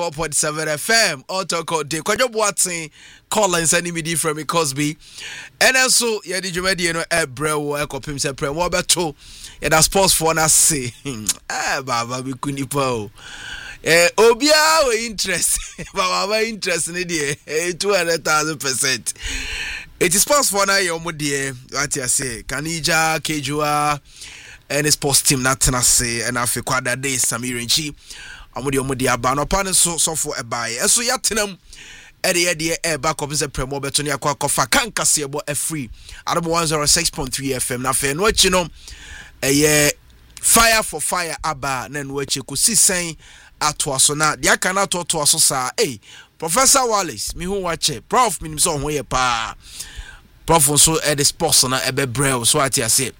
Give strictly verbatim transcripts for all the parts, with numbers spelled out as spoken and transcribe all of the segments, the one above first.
four point seven F M auto code de Kwajo Boateng Collins and Imidi from Cosby and also yeah the Jumedi no ebrewo ekopim se prem wo beto yeah that sports for na say ah baba bi kunipo eh obia we interest baba interest ne de two hundred thousand percent it is sports for na your modie what you say Kanija Kejua and the sports team na tena say and afi kwada day Samirenchi amudi omudi aba no pa ne so so for ebae eso yatenam ede ede e back up se premo beto ne akwa kofa kankase ebo e free adom one oh six point three F M na fe no achi no eye fire for fire aba na no achi ko sisen ato aso na de aka na to to aso sa eh Professor Wallace mi hu wache prof minim so ho ye pa prof so e the sports na ebe brew so ati ase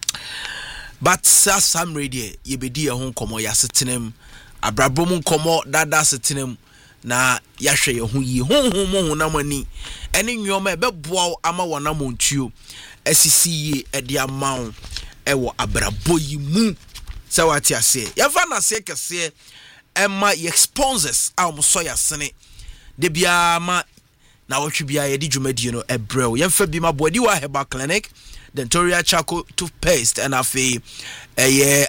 but sa sam radio ye bedi e ho komo ya setenem abrabom komo dada setenem na yahwe ye ho yi honhom mo na mani ene nwoma ebeboa ama wona montuo asisi yi ede amawo ewo abrabo yi mu se wati ase yafa na se kese emma exposes am so yasene de bia ma na wotwe bia ye di dwumadie no ebrew yemfa bi ma body wa Herbal Clinic Dentoria Charcoal toothpaste and afi eye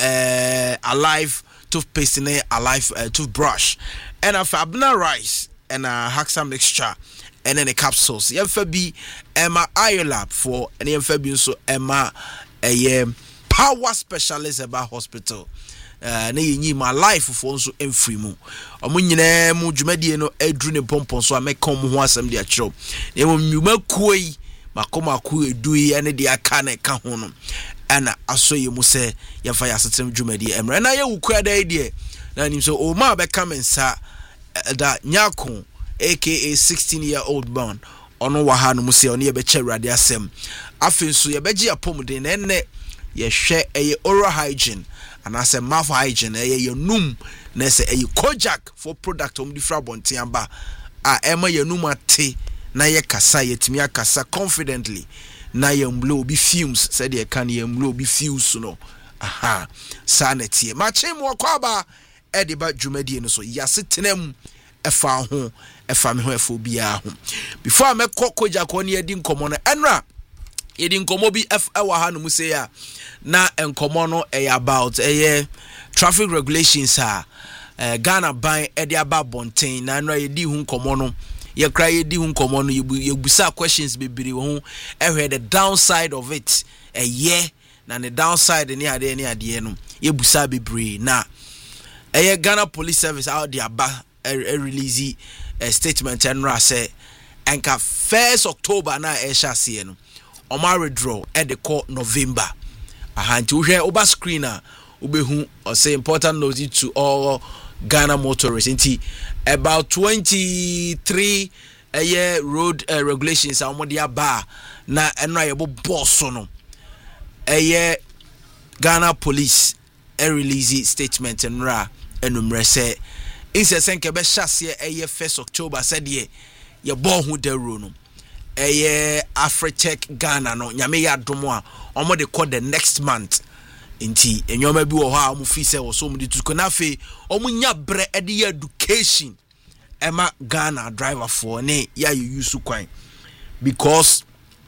alive toothpaste and alive uh, toothbrush and afi abna rice and a Haxa mixture and then the capsules yemfa bi Emma Iolab for and yemfa bi so Emma eye power specialist about hospital Uh, na yenyi ma life for nso emfiri mu omo nyina mu dwumadie no adru ne pompon so ameka mo ho asem de akiro na mo nwuma kuoi makoma ku edui ene de aka na ka ho no ana asoye mu se yefa ya setem dwumadie emre na ye wukua da de na nim so o ma be kamensa da nyako aka sixteen year old born ono wa ha no mu se ono ye be kyerade asem afin so ye beji apomden na enne ye hwe eye oral hygiene and I say mouth hygiene eh ye num na say eh Kojak for product om difra bonten aba a ema ye num ate na ye kasa yetimi akasa confidently na ye mlo bi fumes said ye kan ye mlo bi fumes no aha sanity ma chem wo kwaba e de ba dwumadie no so yasetenam efa ho efa me ho efo bia ho before me Kojak on ye di nkomo no enra ye di nkomo bi f ewa ha no mu say ya na enkomo no e about eh traffic regulations ha uh, Ghana ban e de aba bonten na no ye di hu nkomo no ye kra ye di hu nkomo no ye busa questions bebiri ho ehwe the downside of it eh ye na the downside ni ade ni ade no ye busa bebiri na eh Ghana Police Service out the aba a release a statement and ra say enka first October na e sha se no o ma withdraw at the court November ahanti wo hwe oba screener obehu or say important note to all Ghana motorists inti about twenty-three a year road uh, regulations amodia ba na enra yebo boss no a year Ghana police a release statement enra enumre say inse senke be hyase a year first October said ye ye bo hu dero no eye Afritech Ghana no nyame ya domo a omo de call the next month inti enyoma bi wo ha omo fi se wo so omo de tuko na fe omo nya bre e de education ema Ghana driver for ne ya you use kwan because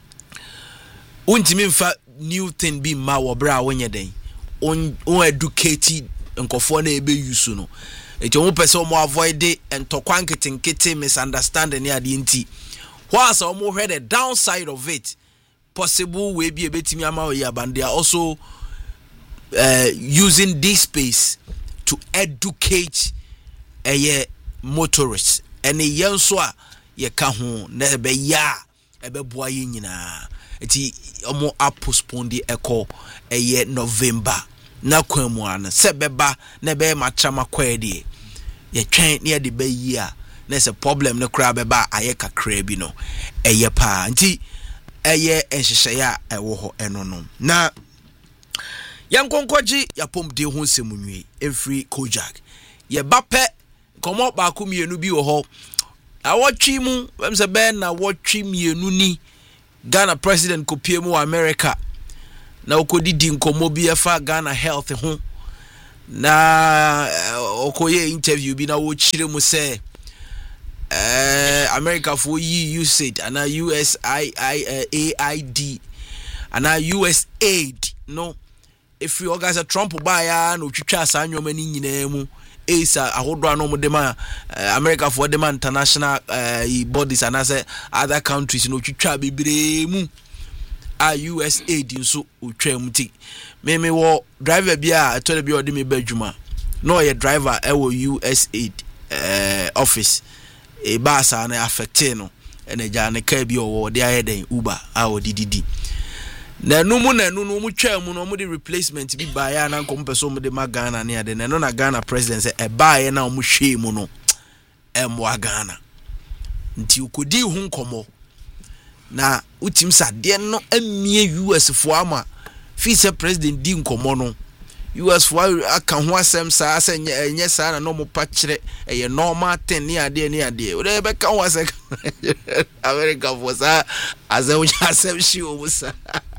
untimi mfa new thing bi ma wo bra wonye den on on educated nkofo na ebe use no eti omo pese omo avoid de entokwa nkete misunderstanding ya de inti whilst omo heard the downside of it possible we be betimi ama we but they are also uh, using this space to educate a motorists and a young so ye ka ho na be ya e be boa ye nyina eti omo a postpone the echo a year November na kwamu an se beba na be ma chama kwade ye twen na de be year na se problem no kra beba aye kakra bi no eye pa nti eye enhyehyɛ a ɛwɔ hɔ ɛno no na yankonkɔgye yapom de ho nsemunwe every Kojak ye bapɛ komo ba ko mienu bi wɔ hɔ awɔtwi mu wem se ben na wɔtwi mienu ni Ghana president kopie mu America na okodi di nkomo bi efa Ghana health ho na okoye interview bi na wo chire mu say eh America for yi U S A I D and U S I I A I D and U S A D no if you guys a Trump buy ya no twitwa asanyo mani nyina mu esa ahodo ano mo de ma America for them international uh, bodies and as other countries no twitwa bebre mu a U S A D nso otwa mu ti me me wo driver bia atore bia ode me badwuma no ye driver e wo U S A D uh, office e ba sa na affect no ene ja ne ka bia wo de ayeden Uber a odididi na no mu na no no mu twa mu no mu de replacement bi ba ya na nkom peso mu de magana ne ade na no na Ghana president say e ba ye na mu hwe mu no e mo Ghana nti ukodi hu nkomo na utim sa de no amie U S fo ama fi se president di nkomo no U S fo aka ho asem sa asa enye sa na no mo pa kire eye normal ten ne ade ne ade o de be ka ho asem America fo sa azem asem shi o musa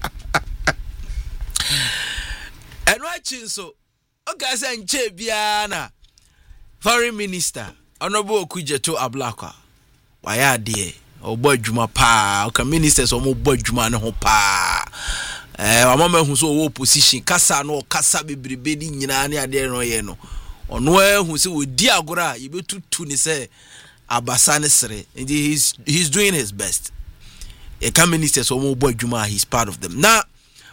eno achi so oga se nche bia na foreign minister honorable Okujeto Ablakwa waya ade obo adwuma pa o ka ministers o mo bo adwuma ne ho pa eh wa mama hu so wo opposition kasa no kasa bebrebe ni nyina ne ade no ye no ono hu se wo di agora ye betutu ni se abasa ne sere and he's he's doing his best e ka ministers o mo bo adwuma he's part of them na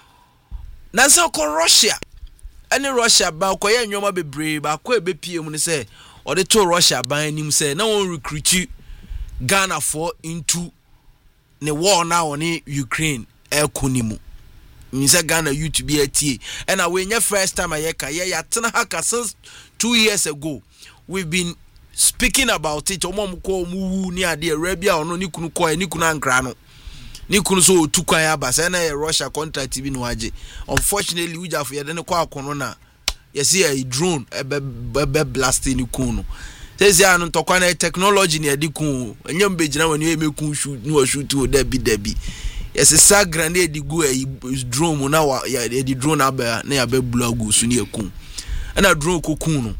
na so ko Russia any Russia ba ko ye nyoma bebre ba ko e be pie mu ni se o de to Russia ban nim se na won recruit Ghana for into the war now on Ukraine air kunimu Misa Ghana you to be a T and I when your first time I yeka yeah tena haka since two years ago we've been speaking about it omo ko mu ni ade Arabia ono ni kunu ko ni kunu ankra no ni kunu so otukwan ya ba say na Russia contract bi no age unfortunately we jafo ye de ne kwa akono na ye see a drone e be blast ni kunu says ya no tokwa na technology ni ade kun enyam be gina wani e mekun shoot no shoot o da bi da bi yes sa grenade go e drone na wa ya the drone aba na ya be blogu so ni ekun na drone kokun no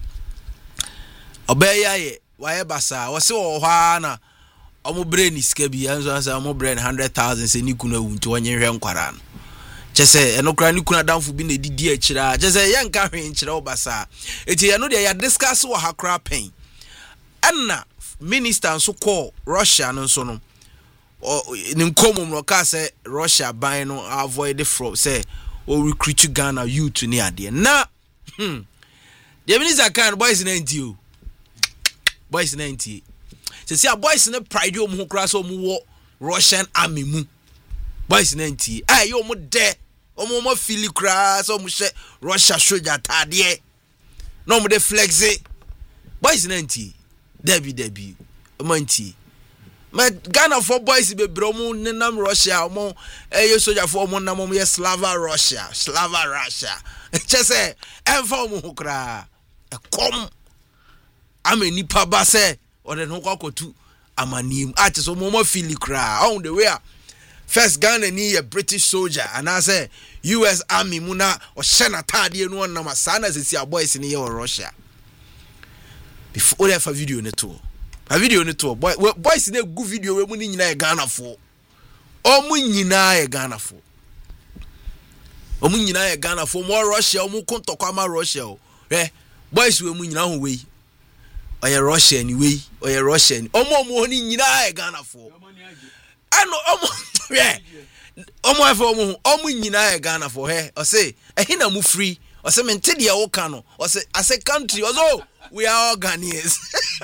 obeya ye wa ye basa wo se wo hwa na omo brain iska bi anzo anza omo brain one hundred thousand se ni kunu awunti wonye hwe nkwara no chese eno kra ni kuna danfo bi na didi a kira chese ye nka hwe nkira wo basa eti ye no de ya discuss wo hakra pen anna minister nso call Russia no so no ni nkomum no ka say Russia ban no avoid from say o recruit Ghana youth ni ade na hmm the minister kan boys ninety o boys ninety say see boys na pride o mu kra so mu wo Russian army mu boys ninety eh yo mu de o mu mo fili kra so mu she Russia soldier tade no mu de flex boys ninety Debbie Debbie Monty. My Ghana for boys be bromu nenam Russia mo eh soldier for mo nam ye Slava Russia Slava Russia just say em for mo kra e kom ameni pa ba se o de no kwakotu amanim a che so mo mo fili kra on the way first Ghana ni a British soldier and I say U S army mu na o shena tade no nam sana se si boys ni ye Russia before that video ne to a video ne to boy boys na good video we mu ni nyina e Ghana fo o mu nyina e Ghana fo o mu nyina e Ghana fo mo Russia o mu kontokwa ma Russia o eh boys we mu nyina ho we o ye Russia ni we o ye Russia ni o mo mo ni nyina e Ghana fo ano o mo eh o mo afo mo o mu nyina e Ghana fo he o say e hina mu free o say mente de wo ka no o say as a country o so we are all Ghanaians.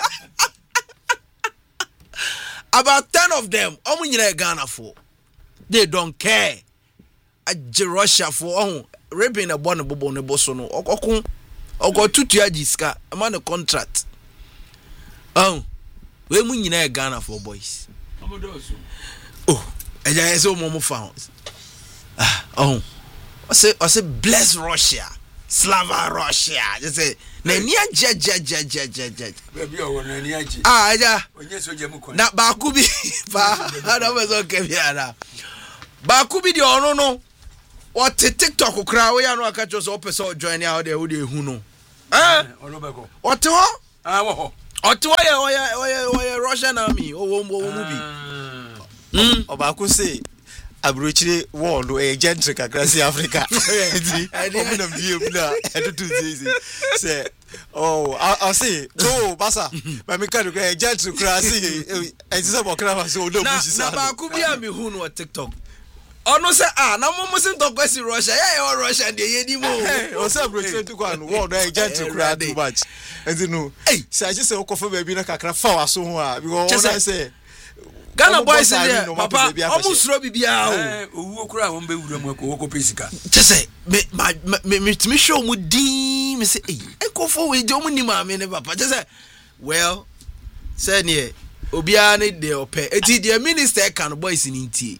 About ten of them, omu nyina Ghana for. They don't care. A Russia for oh, raping a born bobo ne boso no. Okokun. Oko tutu ya jiska. A man a contract. Oh, we mu nyina Ghana for boys. Oh, eja yeso mo mo found. Ah, oh. I say I say bless Russia. Slava Russia. Just say na nia je je je je je je. Baby o na nia je. Ah aja. Onye soje mu kon. Na ba ku bi pa. Na we so ke bi ara. Ba ku bi di ono no. O te TikTok kra we ya no aka cho so person join ya o de o de hu no. ah olobeko ɔte hɔ ah wo hɔ ɔte hɔ yɛ ɔyɛ ɔyɛ ɔyɛ Russian army ɔwɔ mu ɔwɔ mu bi mm ɔbaako se abrochire world e gentle kakra si Africa enti omo na bie mu na etutu zizi say oh I say go basa ma me kan e gentle kra si enti se bo kra so do mu na sisa ba ku bia me hu no TikTok ono se ah na mo musim to kwesi Russia yeah yeah Russia de yedi mo o se abrochire tu kwa no world e gentle kra too much enti no say I just say okofa ba bi na kakra fa waso ho a because one say Ghana boys in there, papa. Almost throw bibia o. Owu okura won be wura mu ko wo ko pesika. Chese me me me me show mu din me say eh enkofo we je omu ni ma me ne papa. Chese well say ne obia ne de ope. Eti the minister kan boys ni ntie.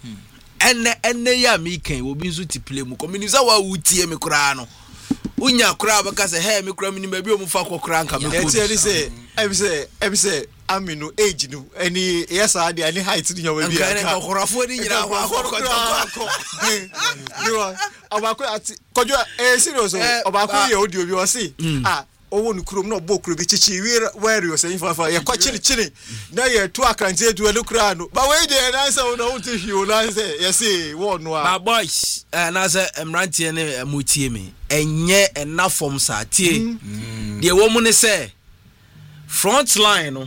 Enne enne ya me kan obi nso ti play mu. Community wa wutie me kura no. Unya kura baka say hey me kura me ni ba bi o mu fa kokura nka me ko. Eti say em say em say amino age no any yes I any height ni your baby aka korafo ni nyina kwa akọ niwa obako ati kojo eh serious obako ye odi obi o si ah owo nu krom na obo kro bi chichi where you say fa fa ye kwa chiri chiri na ye to akrante edu elu kra no ba we dey na say una unti hi una say ye say wo no a my boys na say emrantie ne mutie me enye enafom sa tie de wo mu ne say front line no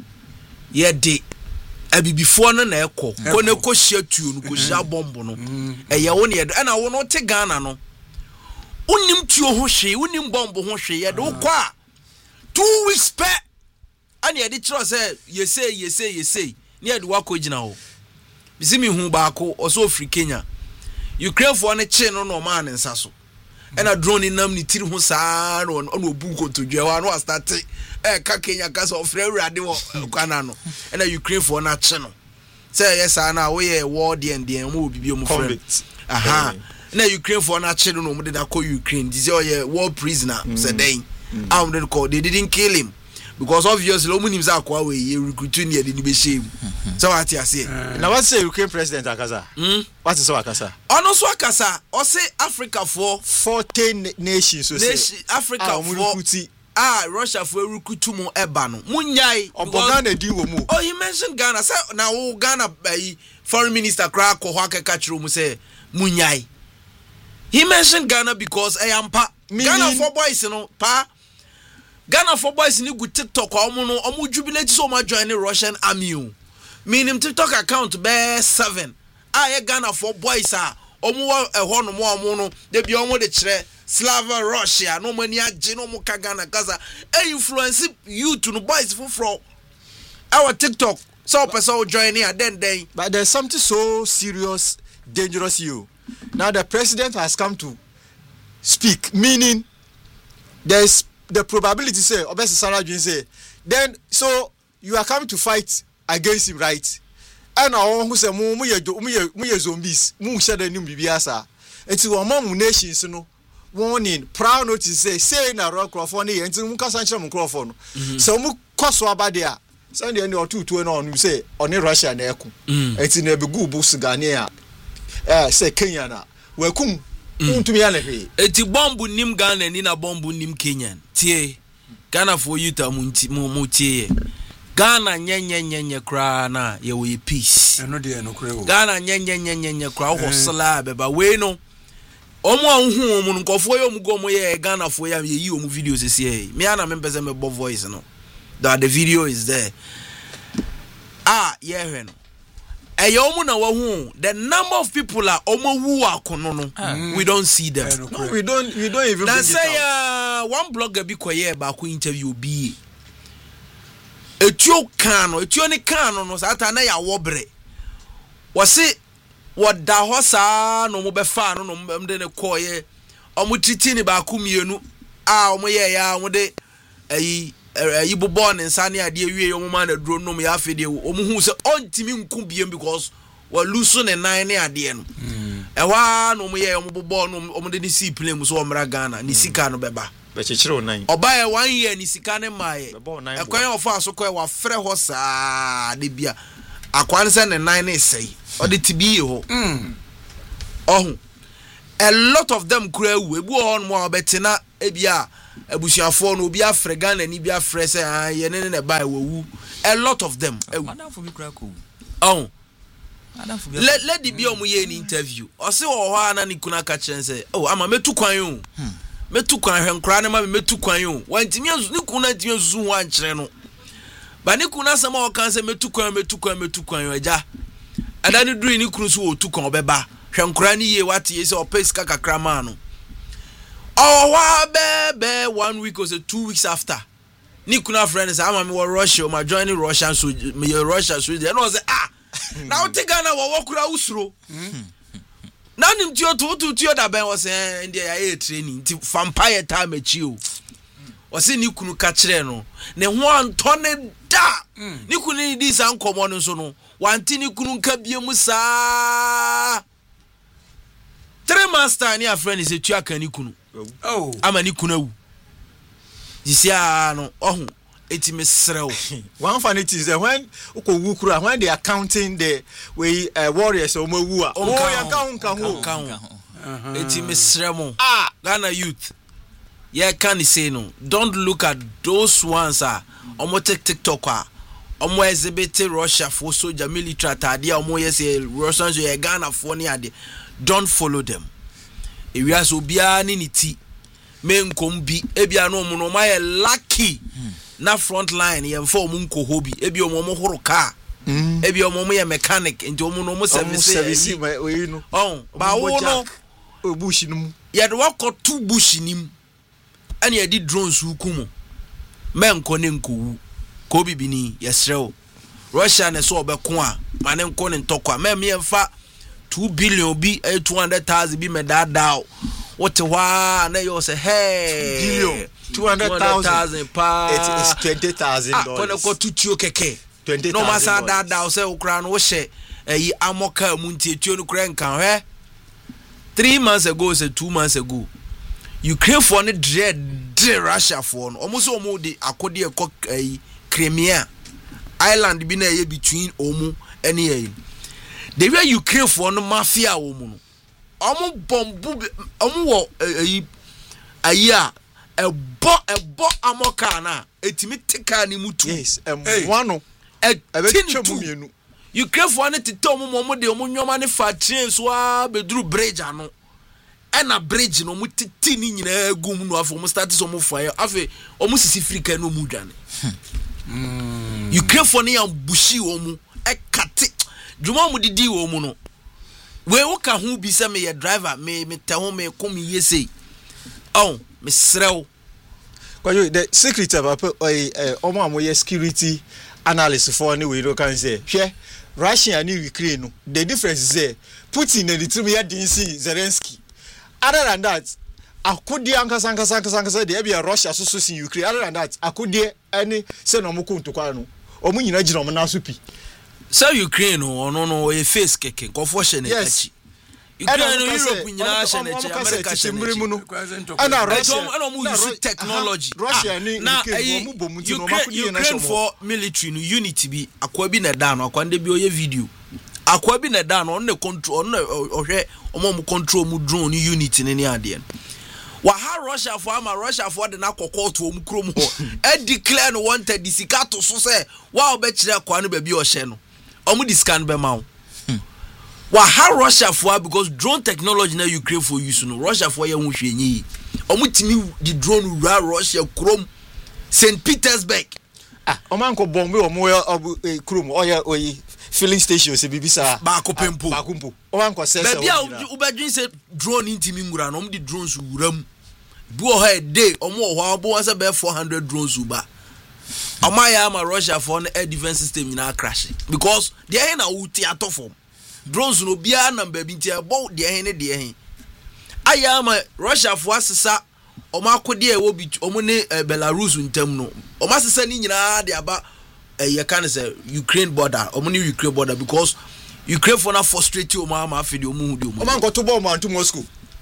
ye de abibifo no na ekọ ko ne ko hia tuo no ko hia bombo no eye wo ne ye na wo no te Ghana no unim tuo ho hwe unim bombo ho hwe ye de wo kwa two weeks pe ani ye de tro say ye say ye say ye say ne ye de wa ko gina ho bisimi hu ba ko oso ofri Kenya Ukraine fo ne che no no ma ne nsa so ena drone nam ni tiri ho saa no no obu ko to dwa wa no start eh ka Kenya ka so frɛ urade wo kwana no ena Ukraine fo na che no say yes na wo ye war de de mo obi bi mo frɛ aha na Ukraine fo na che no no mo de da ko Ukraine di say oh ye war prisoner say den am de call they didn't kill him because obviously lo munim za kwa we ye recruit ni de ni be shame so what you say na what say Ukraine president akasa hmm what is so akasa ono so akasa o say Africa for fourteen nations so say Africa for ah Russia for recruit mo eba no munyai Ghana di wo mu oh he mentioned Ghana say na wo Ghana foreign minister kra ko ho akeka kiro mu say munyai he mentioned Ghana because ayampa Ghana for boys no pa Ghana for boys ni good TikTok omo no omo jubilate so ma join the Russian army meaning TikTok account be seven ah ye Ghana for boys ah omo ehọ no mo omo no de bi omo de kire Slava Russia no mani age no mo ka Ghana kaza e influence youth no boys for our TikTok so person join here then then but there's something so serious dangerous you now the president has come to speak meaning there's the probability say obese Sarah June say then so you are coming to fight against him right and now who say mu mu ye mu ye zombies mu share the nim bibia sa enti wo mamu nations no warning proud notice say say na rock crofo ne enti mu kasa nkyere mu crofo no so mu koso abade a Sunday any otutu no on say on Russia na eku enti na begu bu sigane a eh say Kenya na wakum untumi ya lehe eti bombu nim Ghana ni na bombu nim Kenyan tie Ghana for you ta mu tie Ghana nyenye nyenye kra na ye we peace eno de eno kra wo Ghana nyenye nyenye nyenye kra ho sala beba we no omo anhu omo nkofo ye omo go mo ye Ghana for ya ye yi omo videos ese ye me ana me pese me bo voice no that the video is there ah yeah hwe no Eyomu na wahu the number of people are omo wu akono no mm. we don't see them no, we don't we don't even that say uh, one blogger bi koye ba ko interview bi etuo kan no etuo ne kan no no sata na ya wobre wose woda ho saa no mo be fa no no mde ne koye omo titi ni ba ko mienu a omo ye ya omo de ayi ayi bobo ne nsane ade awie omo ma na duro no ya afede omo hu se ontimi nku biem because wa luso ne nan ne ade no ewa no omo ye omo bobo no omo de ni si play mu so omra Ghana ni sika no beba be chechire nan oba ye one year ni sika ne maaye ekwan of aso ko wa frɛ ho saa de bia akwan se ne nan ne sei ode tibi ho mm oh a lot of them kura wu ebu on mo obetina ebia abusuafo no obi afre Ghana ni bi afre say ah ye ne ne ba ewu a lot of them madam for me crack oh let let the be omo ye ni interview o se wo ho ana ni kuna ka chen say oh ama metu kwan o metu kwan hwe nkra ne ma metu kwan o wantimi azu ni kuna ntimi azu ho ankyere no ba ni kuna sama o kan say metu kwan metu kwan metu kwan o aja adani duru ni kunu so o tu kwan obeba hwe nkra ni ye wate ye say o peska kakra ma no oh wa be be one week or so two weeks after ni kuna friends ama me were Russia ma join Russia so me Russia so they no say ah now take Ghana wo kura usuro na nim ti o to to ti o da ben was eh ndi ya e training ti vampire time achi o o se ni kunu ka kire no ne ho anto ne da ni kunu ni di san komo no so no wanti ni kunu ka biemu saa three master ni a friend is a tua kan ni kunu oh ama ni kunu awu disia no ohun eti mesrew one funny thing is that when uko kura when they are counting the we uh, warriors o mawu a oh ya ka hunka ho eti mesremo ah Ghana youth yeah can say no don't look at those ones ah omo TikTok ah omo exhibit Russia for soldier military atade omo yes Russians ye Ghana for ni ade don't follow them ewia so bia ni niti men kombi ebia no mo no ma ye lucky na front line ye mfa omo nko hobi ebi omo mo horo car ebi omo mo ye mechanic nti omo no mo service service we no oh ba wo no bush nim ye de wakọ two bush nim ani ye di drones hukumu men ko ne nko wu ko bibini ye srew Russia ne so obeko a ma ne nko ne ntokwa men me mfa two billion bi two hundred thousand bi me da da what wa na yo say hey billion two hundred thousand pa it is twenty thousand dollars ah kono ko tutuo keke twenty thousand no masa da da say ukra no hye eyi amoka mu ntie tuo no kra nkan hwe three months ago say two months ago Ukraine for ne dread de Russia for no omo so omo de akode e ko eyi Crimea island bi na ye between omo ene ye the way Ukraine for no mafia omo no omo bombu omo wo eyi ayi a ebo ebo amoka na etimi tika ni mutu yes em one e betwemu mienu Ukraine for ne tete omo mo de omo nyoma ne fa train so a beduru bridge ano ena bridge no mo tete ni nyina gum no afo mo start so mo fire afi omo sisi frika no mu dwane Ukraine for ne am bushi omo e kate dwuma mo didi omo no we wo ka hu bi se me ye driver me me te ho me kom yese oh me srew kwajo the secret about eh omo amoye security analyst for any we can say hwe Russia and Ukraine no the difference is there Putin and the team here didn't see Zelensky other than that akudi ankasa ankasa ankasa ankasa de be Russia so so sin Ukraine other than that akudi any say no moko ntokwa no omo nyina gina omo na so pi so Ukraine no no no e face keke nkofo hye ne achi Ukraine no Europe nyina hye ne achi America hye ne achi ana Russia ana mo use technology Russia ni Ukraine mo bomu ti no makudi na Ukraine for military no unity bi akwa bi na da no akwa nde bi oye video akwa bi na da no on the control on ohwe omo mo control mu drone ni unity ni ade wa ha Russia for ama Russia for de na kokko to om krom ho e declare no wanted disika to so say wa obe kire kwa no ba bi o hye no omo discan be ma wa ha Russia for because drone technology na Ukraine for use no Russia for ye hu hwenyi omo timi di drone ra Russia krom Saint Petersburg ah oman ko bombe omo krom oya oyi filling station se bibisa ba ko pempo ba kumpo oman ko sese be bia ubadwin se drone intimi ngura no omo di drones wuram bu o ha day omo ho abo wan se be four hundred drones uba amaya ma Russia for air defense system na crash because they are na uti atofom drones no bia na ba bi ntia bo de hen ne de hen aya ma Russia for asesa omo akode e wo bi omo ne Belarus ntam no omo asesa ni nyina de aba you can say Ukraine border omo ni Ukraine border because Ukraine for na frustrate omo ama afedi omo hu de omo omo nkoto ball man to Moscow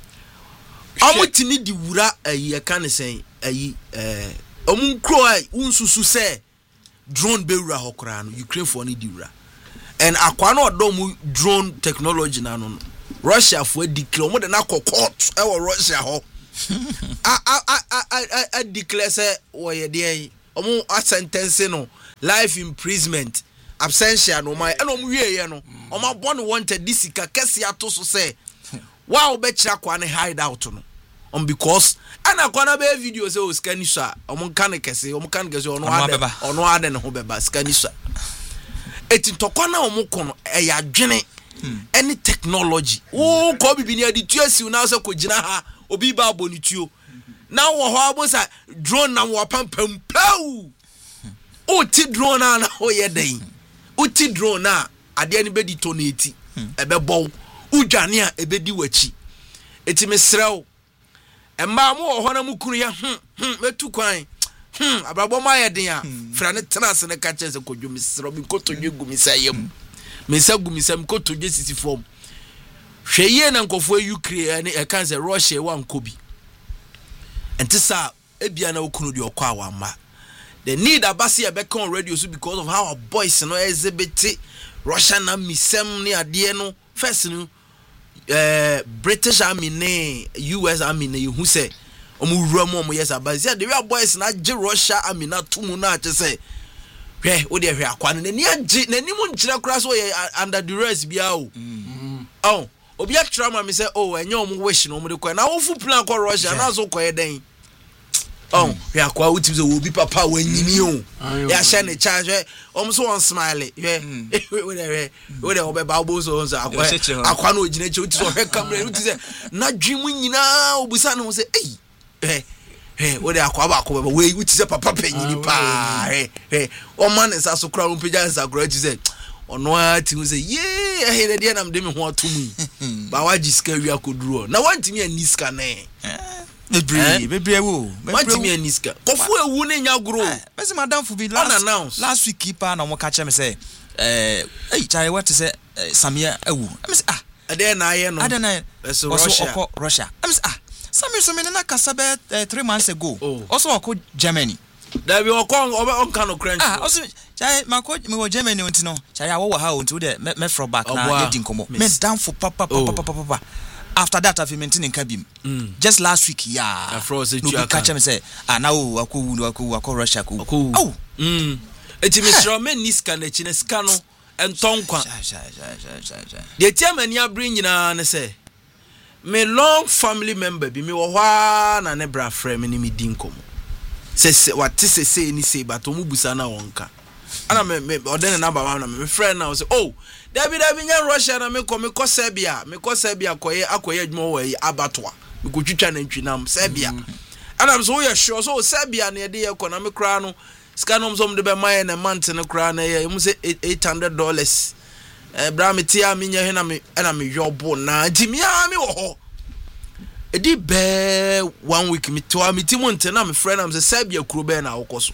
omo tini di wura you can say ayi eh omo kro ai unsusu say drone be wura hokra no Ukraine for ni di wura and akwa na odom drone technology na no Russia for declare omo de na court e wo Russia ho I I I I I declare say woye dey omo a sentence no life imprisonment absentia no my and omo wie ye no omo abon wanted disika kese ato so say wow be kira kwa ne hide out no on because ana kwa na be video say o scanisha omo kan kese omo kan kese ono ade ono ade ne ho beba scanisha eti tokwa na omo kono e ya dwene any technology o ko bibi ni adi tuasi na so ko gina ha obi ba bonituo na wo ho abosa drone na wo pampam pau o ti drone na na ho ye den o ti drone na ade ani be detonate e be bow udwane a e be di wachi eti mesrew e ma mo ho na mu kunu ya hm hm metu kwan hm abrabo ma ye den a fra ne trans ne ka chense kodwo mesrew mi kotodwe gumi sayem me sa gumi sam kotodwe sisi form hweye na nkofo Ukraine e kan se Russia wa nkobi enti sa ebia na okunu de okwa awamba the need abasi e be con radio so because of how our boys no exhibit Russia na misem ne ade no first no eh British army ne U S army ne hu se omu wura mu omu yes abasi the real boys na je Russia army na tumu na ate se hwe wo de hwe akwa no nani age nani mu nkyira kura so ye under duress bia o oh obi atrama me say oh enye omu wish no omu de kwa na wo fu plan kwa Russia na so kwa eden oh ya kwa uti so obi papa wanyini o ya sha ne charge omu so on smile ye we de we de obeba obo so so akwa akwa no ogina che uti so hwe camera uti say na dwimu nyina obusa no say eh eh eh we de akwa ba akwa we uti say papa panyini pa eh eh o man nsa so kura umpeja nsa kura uti say ono ati say ye ahere de na mde me ho atomu ba waji ska wi akoduro na wantimi aniska na Bebre, bebre wo. Wantimi aniska. Kofu ewu ne nyagro. Bese madam fu bi last last week keeper na mo ka che me say eh eh chai what say Samia ewu. I say ah ade na aye no. Ade na so Russia. Russia. I say ah Samia so me na kasabe three months ago. Also oko Germany. There be okon on kan no crunch. Ah also chai mako me wo Germany unti no. Chai awo wo ha unti wo de me fro back na ye dinkomo. Me down for papa papa papa papa. After that I've been maintaining kabim. Mm. Just last week yeah. No be catch me say ah now akọ akọ akọ Russia ko. Oh. Mm. Eti me sure me niska na chi na ska no entonkwa. Sha sha sha sha sha. The time ani abrin nyina na say me long family member bi me wo hwa na ne bra frame ni me dinkom. Se what say say ni say but omu busa na wonka. Ana me me odene number one na me friend na say oh David Abinya Russia na me ko me ko Serbia me ko Serbia koye akoye adwuma wo yi abatwa me ko twitwa na ntwinam Serbia ana so ye sure so Serbia na ye de ye ko na me kra no ska no so me de be maye na month ne kra na ye mu say eight hundred dollars eh bra me tia me nya he na me na me yobo na ntimia me wo ho edi be one week me to me ti month na me friend am say Serbia kuro be na akoso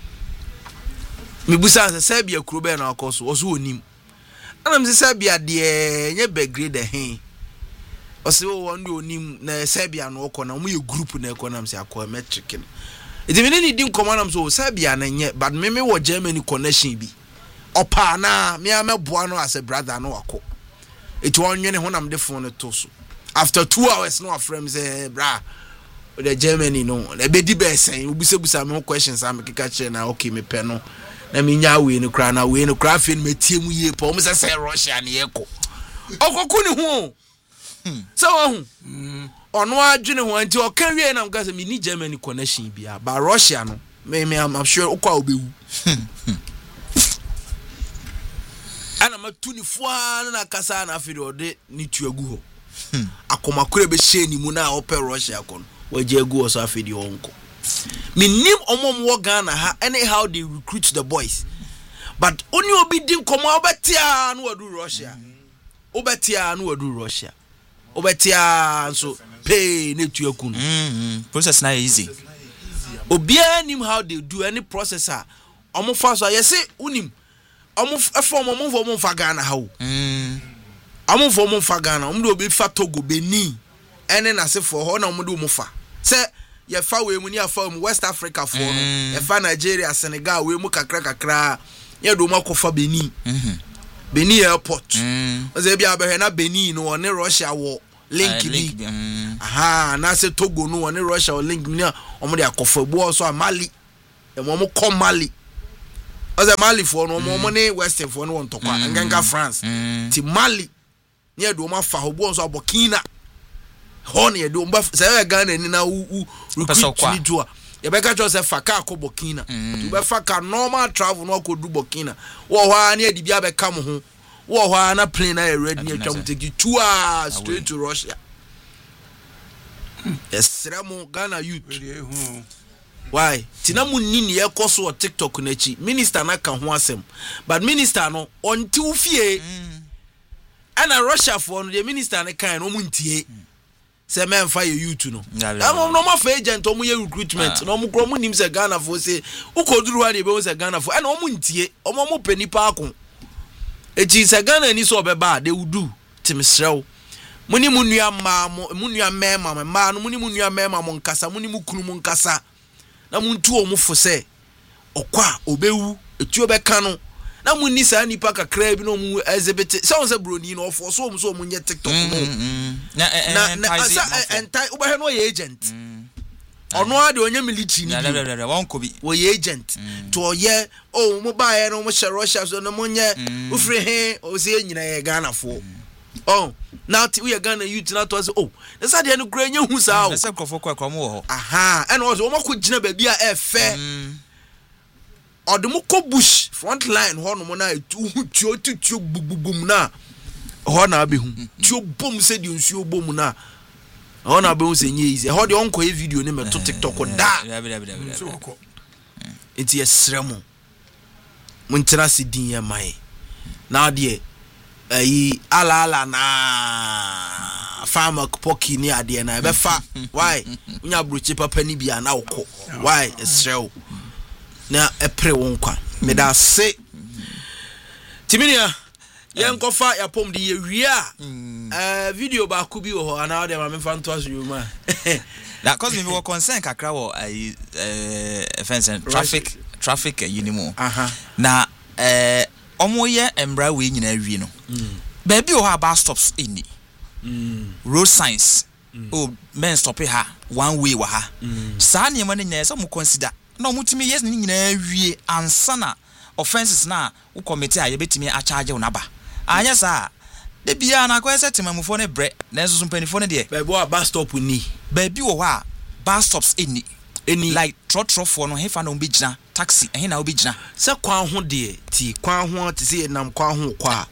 me busa say Serbia kuro be na akoso wo so onim ana mse Serbia de nye begrade he ose wo wonde onim na Serbia no okọ na mo ye group na ekọ na mse akọ metric no edi me ni din koma na mse Serbia na nye but me me wo Germany connection bi opa na me ameboa no as a brother no akọ eti wonwene ho na mde phone no to so after two hours no afrem say bra the Germany no e be di be sen obusa busa me questions am keka che na okay me pe no na me nya we no kra na we no kra fe no metie mu ye po mo se se Russia na ye ko okoku ni hu so hu ono adwene hu anti o kan we na mka se me ni Germany connection bia ba Russia no me me am sure okwa obewu ana matuni fua na kasa na afiri ode ni tuagu ho akomakure be she ni mu na ope Russia kon waje agu o so afiri onko minim omom wo Ghana ha anyhow they recruit the boys but only obi din komo obetia no wadu Russia obetia no wadu Russia obetia so pay ne tuaku no mhm process na easy obi anim how they do any processor omo fa so yesi unim omo efom omo fo omo fa Ghana ha o mhm omo fo omo fa Ghana omo do obi fa Togo Benin ene na se fo ho na omo do omo fa se ye fa we mu ni afa mu West Africa for no ye fa Nigeria Senegal we mu kakra kakra ye do mu akofa Benin mhm Benin airport o ze bia be na Benin no ne Russia wo link bi aha na se Togo no one Russia o link ni omo de akofabu also a Mali e mo mo come Mali as a Mali for no mo mo ne Western for no won tokwa ngenga France ti Mali ni e do ma fa hobu also Burkina ho ne e do mba se Ghana ni na u recruit ni do you better just say faka ko Burkina you be faka normal travel no ko do Burkina wo ho na e bia be kam ho wo ho na plane na ready na twam take you two hours straight to Russia. Esremo Ghana youth why tinamu nini ye koso TikTok na chi minister na ka ho asem but minister no onti ufie ana Russia for no the minister na kan no muntie se men fa ye youth no am no ma fa agent o mu ye recruitment no mu kro mu nim se Ghana for say ukoduru wa de be se Ghana for ana o muntie o mo mo pani pa akon eji se Ghana ni so obeba they would do timsrew muni munua ma munua mema ma no muni munua mema mo nkasa muni mukunu mo nkasa na muntu o mu fo se okwa obewu etu obeka no na muni sa nipa kakra bi no mu exhibit se on se broni no ofo so mo so mo nye TikTok no na na asa entai obahe no ye agent ono ade onye military ni bi won ko bi wo ye agent to ye o mo ba ye no mo share Russia so no mo nye ufre he o se nyina ye Ghana fo oh now we are Ghana youth na to say oh the side no kura nya hu sa o na se krofo kwa kwa mo ho aha and also o mo ko gina ba bia e fe odumo ko bush front line ho no mo na tu tuo tuo bugbugum na ho na abehu tuo bom se di nsuo bom na ho na abehu se nye easy ho de onko e video ne me to TikTok da it's yesremo mun tira se din ya mai na de ayi ala ala na farmer poki ni ade na be fa why unya bruchi papa ni bia na woko why esrew na epre won kwa me da se timinia yen kofa ya pom de ye wia eh video ba ku bi ho ana de ma me fa nto aso yuma na cause me we concern kakra wo ayi eh fence traffic traffic yinimo aha na eh omo ye embra we nyina wie no baby o ha bus stops any road signs oh men stop ha one way wa ha sa ne ma ne nyina so mo consider na mo timi yes ne nyina wie ansana offenses na wo committee a ye betimi a charge wo na ba anya sa de bia na ko ese temamufo ne bre na enso mpanifo ne de baby o bus stop ni baby o ha bus stops any any like trot trot for no hefa na obi gina taxi ehe na obi gina se kwan ho de ti kwan ho ti se nam kwan ho kwa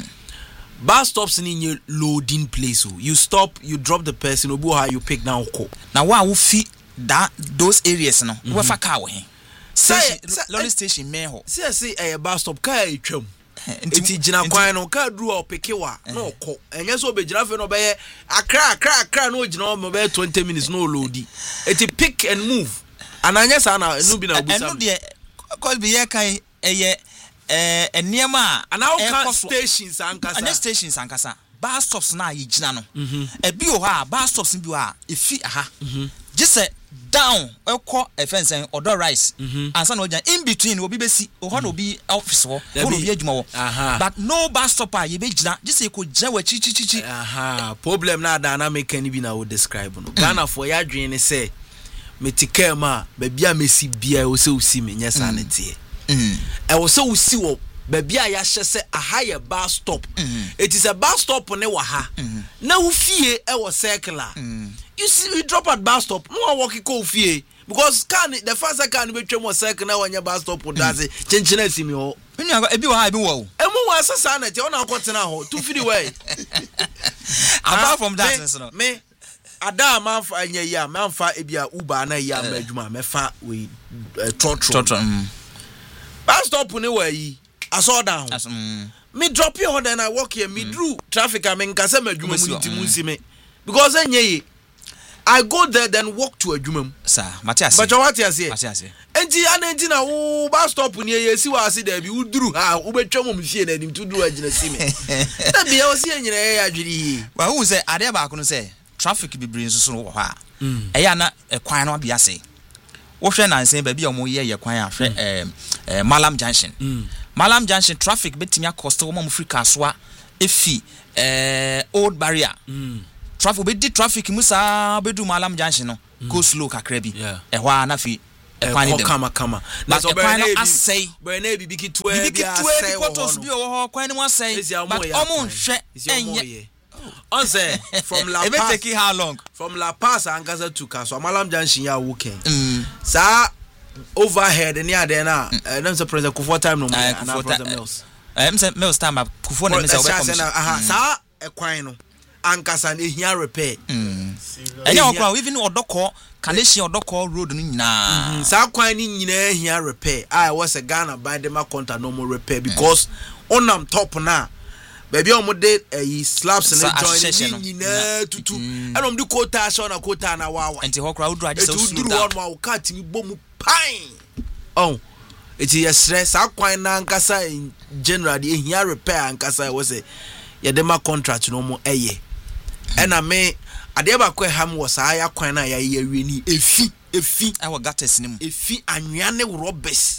bus stops ni nye loading place so you stop you drop the person obi how you pick down ko na wa wo fi that those areas no we fa car wo he say loading station me ho say say eh bus stop car etwam enti gina kwan no car dru o pekewa no ko enye so be gina fe no be akra akra akra no gina o be twenty minutes no loadi eti pick and move ananya sa na enu bi na obusa enu de call be ye kan eye eh eniema ana o stations ankasa ana stations ankasa bus stops na ye gina no e bi o ha bus stops bi o ha efi aha just down ekọ efensen odo rice ansa na ojan in between obi besi o ho no bi office wo ho no bi adwuma wo but no bus stop a ye be gina just e ko gina wa chi chi chi aha problem na dynamic ni bi na wo describe no Ghana for ya dwen ne say metika ma ba bia mesi bia wo se usi me nya sanete mm e wo se usi wo ba bia ya hye se aha ye bus stop it is a bus stop ne wa ha na wo fie e wo circular you see we drop at bus stop no one walk go fie because can the first can be twem circle na wanya bus stop does it chenchina asimi ho enu aga ebi wa ha ebi wo e mu wa sasa na te ona akotena ho to feel way apart from that no me ada man fa anya ya man fa ebia uba na ya ma adwuma me fa we trotro bus stop ne wa yi aso down me drop you then I walk here me drew traffic am nkasa ma adwuma mu nti mu me because anya yi I go there then walk to adwuma sir Matthias but what you say Matthias enti ana enti na wo bus stop ne ye si wa se da bi uduru ha wo betwa mo fie na nim to duru agina si me na bia wo se anyina ye adwiri wa hu say ade ba ko no say traffic bi brin so wo ha e ya na kwan no bia se wo hwe na nsen ba bia mo ye ye kwan a hwe eh Malam Junction Malam Junction traffic betimi akosto wo mo Africa so a efi eh old barrier traffic be di traffic mu saa be du Malam Junction no go slow kakra bi e ho a na fi e kwan dem kama kama na so kwan no asai be na bi biki to e bi asai photos bi o ho kwan no asai but omo nhwe enye on say from La Paz it take how long from La Paz and Gaza to Kaso Malam Junction ya weekend sa overhead ni ade na na so president Kufuor time no na president Mills em say Mills time Kufuor na me say we aha sa e kwan no ankasa na ehia repair enya okwa even odoko Kaneshia odoko road no nyina sa kwan ni nyina ehia repair I was a Ghana by the contract no more repair because onam top na baby omo de eh slabs and join ni nyina tutu and om de quota show na quota na wawa enti hokra udru ade so slow down ma wo ka timi bomu pine oh eti yesre sa kwan na ankasa in general de ehia repair ankasa was a yedema contract no mo eye ena me ade ba kwa ham wo sa ya kwan na ya ye awie ni efi efi awo gates ni mu efi anwea ne robbers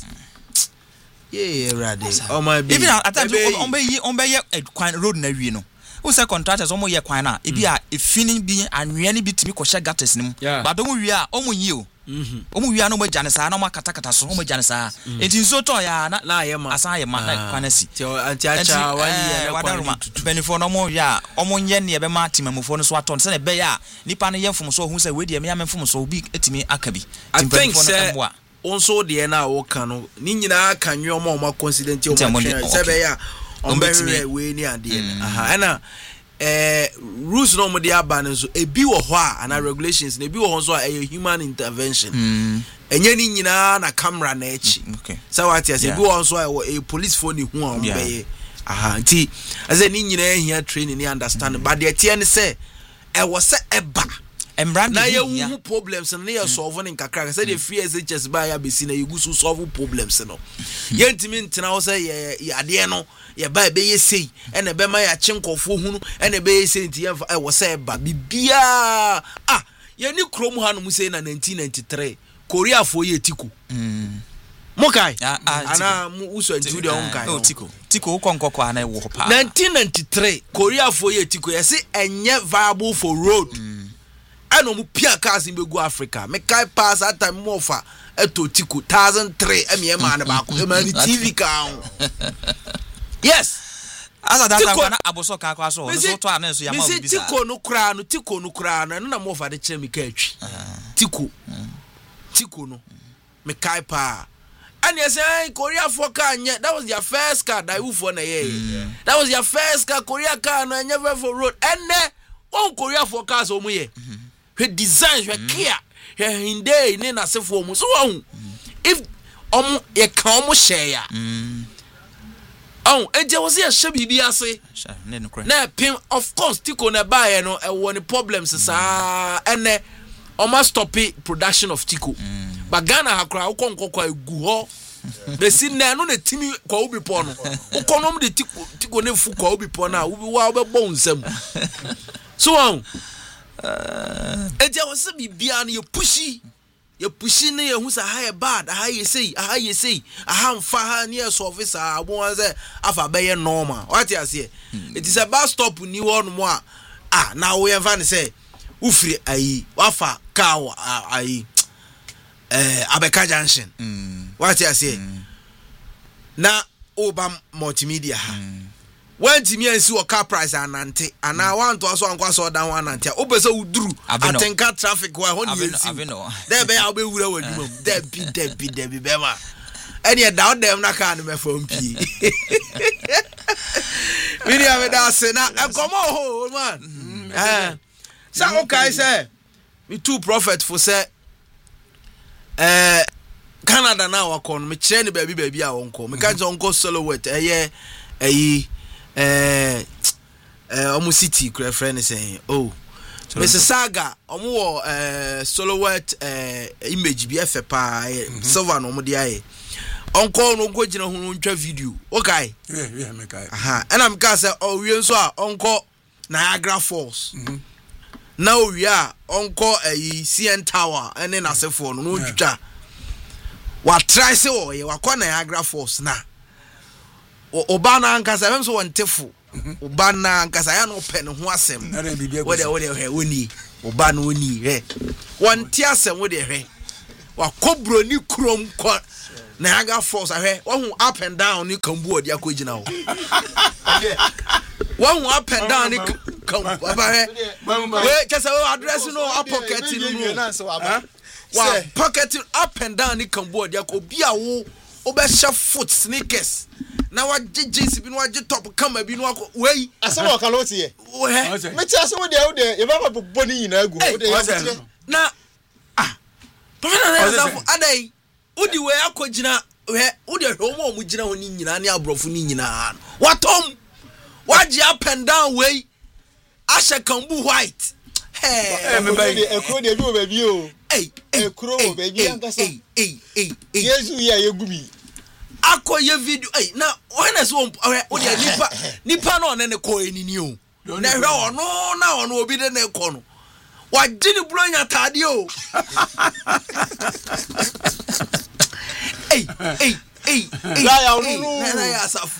yeah rade oh my baby even at times on be yi on be ye kwan road na wie no who say contractors omo ye kwan na e bi a efi ni bi anwea ni bi timi ko hye gates ni mu ba do mo wie a omo yi o mhm omo wie a no mo jane sa na mo katakata so omo jane sa enti nso to ya na na ye ma asa ye ma na kwan si anti acha wani ye na kwan benefo no mo ya omo nye ne ye be ma timamufo no so aton se na be ya nipa no ye mfom so hu say we de me ya mfom so obi etimi akabi timamufo no emwa onso de na wo kan no ni nyina kan nwe omo omo consident omo se be ya ombe we ni ade aha ana eh rules no mo de aba nso ebi wo ho a na regulations na ebi wo ho so a human intervention enye ni nyina na camera na echi so what you say ebi wo so a police phone hu a ombe aha nti aze ni nyina ehia training ni understand but the tie ne say e wo se eba na ye hu problems na ye solve in kakra say the free S H S ba ya besi na ye gu so solve problems no ye ntimi ntina wo say ye ade no ye ba be ye sei ene be ma ya chenkofo hunu ene be ye sei nti ye wo say ba bibia ah ye ni krom ha no mu sei na nineteen ninety-three Korea fo ye tiko mm mokai ana mu uso ntu de on kai oh tiko tiko ukonkoko ana wo pa nineteen ninety-three Korea fo ye tiko ye say enye viable for road eno mu pia cars in Begu Africa me kai pass at time more for eto tiko two thousand three eme ma na ba ko e T V ka yes asa that time na aboso ka kwa so so to ana so ya ma bi bisa tiko no kra no tiko no kra no na mo fa de kire me ka atwi tiko tiko no me kai pa and you say Korea for car that was their first car that you for na ye that was their first car Korea car no never for road and on Korea for cars omo ye he design we care he hinde ni na sefo mu so won if omo ye kan omo share ya oh eje wo se ya hye bibi ase na pin of course tiko na buy no e won problems sa ene omo stop production of tiko but Ghana hakra ukon kokwa egu ho besi na no na timi kwa ubi po no ukonom de tiko tiko ne fu kwa ubi po na ubi wa obebo nsam so on eje wo se bibia na ye pushi ye pushi na ye hu sa ha ye bad ha ye sei ha ye sei ha mfa ha ne ye so officer abo wanze afa be ye normal what you say it is a bus stop ni won mo a ah na wo ye van say ufiri ayi wafa ka ayi eh Abeka Junction mm. what you say mm. na Obam multimedia ha mm. when timi ansi o car price anante ana want to so anko so dan anante obese uduru atenka traffic wa ho ni esi there be ya be wura wadwuma there be there be there be be ma any down them na kan me fom pi we dey have that say na come on man eh so okay say me two prophet for say eh Canada na wakon me kire ni baby baby a wonko me kan onko Solowet eh eh eh eh omu city kure friend say oh Mister Saga omu wo eh Solowet eh image bi efe pa silver no mu dia e onko no go gina hu ntwa video okay yeah yeah me kai aha and me ka say oh wie nso a onko Niagara Falls mhm now we are onko eh C N Tower ene na sefo no no twitwa wa try say oh ye wa kwa Niagara Falls na oba na ankasa em so wontefo oba na ankasa ya no pɛ ne ho asɛm wo de wo de hwɛ woni oba na woni hwɛ wonte asɛm wo de hwɛ wa kobro ni krom kɔ na aga force ahwɛ wo hu up and down ni kambu odi akogina wo wo hu up and down ni kambu aba hwɛ we kesa wo address no up pocket no wa pocket up and down ni kambu odi akobi a wo obesha foot sneakers na wa jeans bi no wa top kama bi no akọ wey asem o kala otie we me ti asem o de o de e ba ba bobo ni nyina agu o de na ah pana na zafu adai udi we akogina we udi hwe mo mu gina ho ni nyina ne abrofo ni nyina watom waji up and down way asha kambu white hey me ba ekro de bi o ba bi o hey ekro o ba bi ankasa hey hey hey yesu ya yegumi akoye video eh na when so o de nipa nipa na one ne ko enini o na hwe ono na ono obi de ne ko no wa gini buronya tade o eh eh eh la ya onu na ya asafu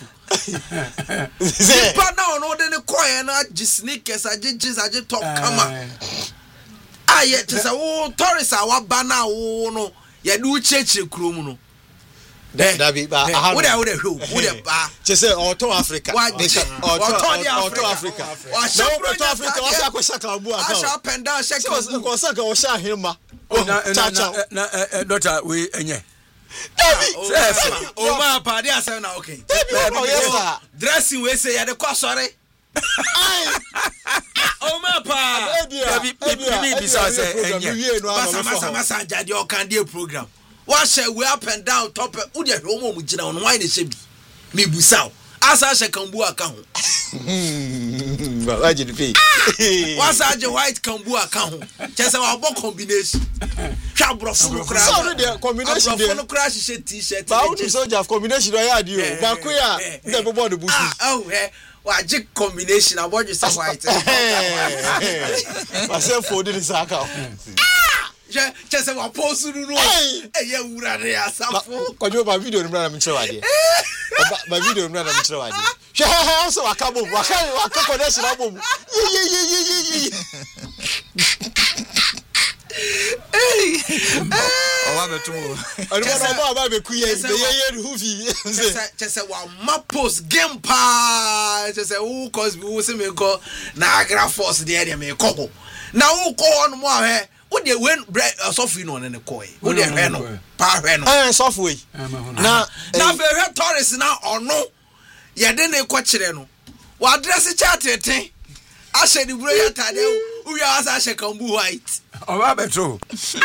nipa na ono de ne ko e na gi sneakers agi jeans agi top kama aye tesa wo tourist awaba na wo no ye du chechire krom no Dabi ba aha wo da wo da hwe wo da ba chese auto Africa auto Africa wa auto Africa wa sa ko shaka bu aka asha penda shaka bu ko sa ka o sha hema na na doctor we enye Dabi o ma pa dia say na okay oh yes dressing we say ya de ko sore o ma pa Dabi bi bi sa say enye masa masa masa jadi o kan dey program wa share we up and down top wo de hwe omo mu gina no why ne she bi me busaw asa she kambu aka ho ba waje de pay wa sa je white kambu aka ho chese wa bo combination hwa brofo no kra so the combination brofo no kra she t-shirt ba wo so ja combination do ya di o ba ko ya de bo board busu oh eh wa je combination aboje say white ba say for the saka je chese wa post nu no eye wura ne asafo kwajo ba video ni mra na mchire wade ba video ni mra na mchire wade hwe so akabo waka waka connection abom ye ye ye ye ye eh owa betumo ani mo ba ba be kuye be ye ye hufi chese chese wa ma post game pa chese who cause we say me go na agra force there there me koko na who ko no mo ahwe wo de when software no ne koi wo de hwe no pa hwe no eh software na na fe hwe tourist na ono ye de ne ko kire no wa address chat tete ashe di bro ya tade wo wi asa ashe kambu white o ba betro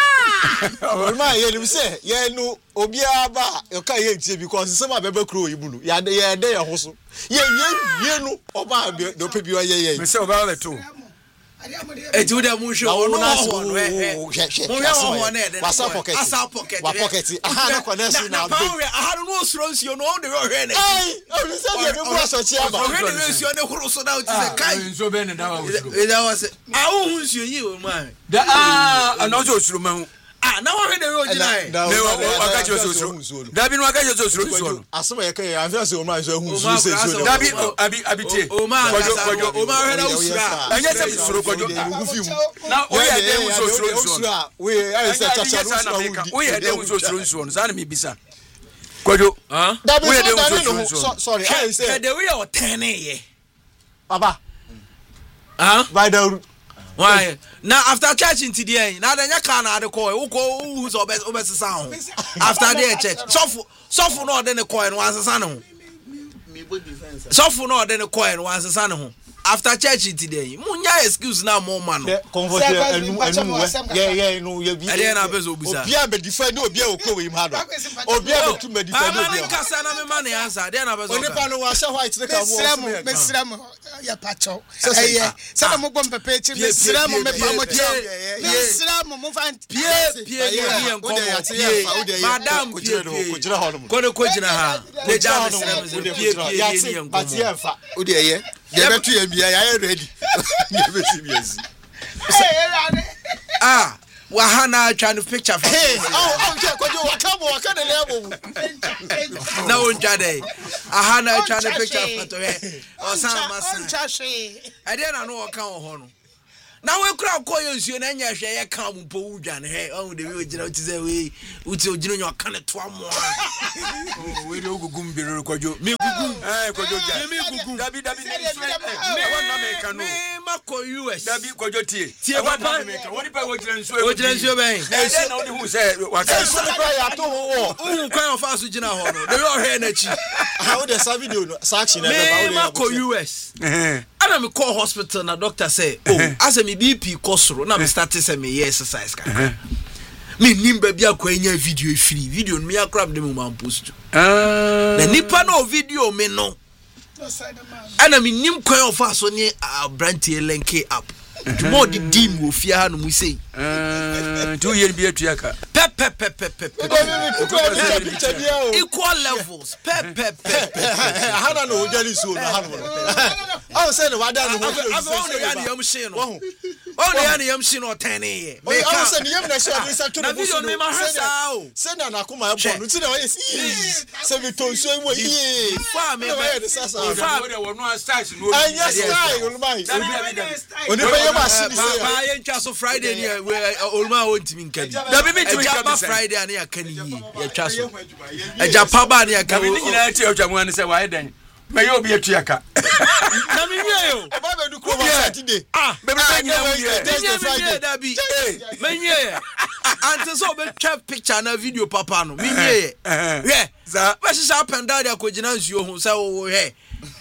o ma ye ni se ye nu obi aba e ka ye ntie because se ma bebe kro yibu no ya de ye de ye ho so ye ye ye nu o ba do pe bi o ye ye me se o ba betro e ti wo de mu hwe ono no eh mo ya wo na de wasa pocket asa pocket wa pocket aha na connection na be aha no osuro nsio no de hwe ne ai o ni se de bi bu so chi aba hwe ne nsio ne horo so na o ti se kai nsio be ne da wa osuro e da wa se a wo hu nsio yi o ma da ah na so osuro ma ah na wo hwe de ro gina e ne wa ka chi osuro da bi no wa ka chi osuro nsio asoma ye ka ye afia se o ma so hu so se so da bi abi abi tie o ma kojo kojo o ma hwe na usura anya se osuro kojo na o ye de osuro nsio we ai se cha cha o ye de osuro nsio no sa na me bisa kojo ah we de osuro nsio sorry ai se de we o ten ye baba ah by the why now after church in today now then you can add the coin who go who's obes obes sound after the church so so for no then the coin once san ho so for no then the coin once san ho after church in today munya excuse na mo man no comfort enu enu ye ye no ye bi e na bezo busa obi a be defend obi a okwo we hado obi a be tu me defend obi a kasa na me man answer there na bezo oni pa no wa sha white ne ka mo mesrem mesrem ya pacho eh say mo bom pepe chi mesrem me pa mo che mesrem mo fan pie pie ni en ko madam pie ko jira ho no ko ko jira ha le ja mesrem pie pie ni en ko o de ye ye betu ye bia ya ready ye beti biasi ah Wahana trying to picture for hey oh oh je kwajo wakamo wakane lebo na onjade ahana trying to picture for he osan masa e dey na no waka ho no na we kura koyo nsuo na nya hwe ye ka mu po wudwane he oh de we ogina uti say we uti ogina nya ka ne to amo oh we do gugum biro kwajo mi gugum eh kwajo ja mi gugum dabi dabi me wona me ka no me mako U S dabi kwajo tie tie papa me ka woni pa ogina nsuo ogina nsuo ben e dey na woni hu say waka so me pa ya to ho hu kwan of aso gina ho no de we he na chi how the video no search na me mako U S eh ana me call hospital na doctor say oh as me B P kosoro na me start say me exercise ka me nimba bia kwa nya video free video me akrab dem man post ah the nipa no video me no ana me nim kwan of aso ne brantie link up tomorrow the dim wo fia ha no mu sei eh two year bi atua ka pe pe pe pe pe equal levels pe pe pe hana no ojali so no hana oh say no wada no ho oh ya ne yam shin no oh ne ya ne yam shin no ten ye me ka say ne yam na sha ni sa to no video me ma hasa o say na na kuma e no ti na we say we ton so mo yi fa me ba fa we wo no start no anya style olmai oni ba ba si say ba ye ntwa so Friday ni olma wonti min kabi da bi mi timi kabi Friday ani akani yi ya twa so eja pa ba ni akani ni nyina ti otwa mu an say why den me yo bi atua ka na mi wie yo e ba be du ko Saturday ah be be nyina mu ye Thursday Friday da bi me wie ante so be twa picture na video papa no me wie ye za ba sha up and down ko gina nsuo hu say wo he